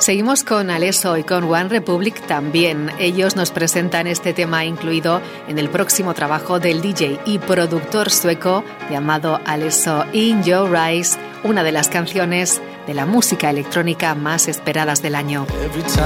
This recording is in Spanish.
Seguimos con Alesso y con One Republic también. Ellos nos presentan este tema incluido en el próximo trabajo del DJ y productor sueco llamado Alesso, In Your Eyes, una de las canciones de la música electrónica más esperadas del año.